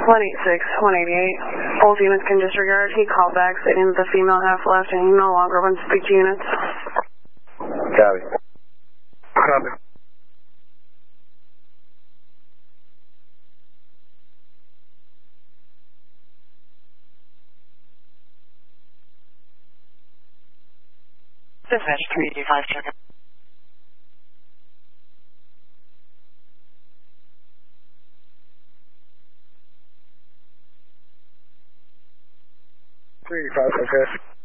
186, 188. Both units can disregard. He called back stating that the female half left and he no longer wants to speak to units. Copy. Copy. Dispatch 385, check it. Okay.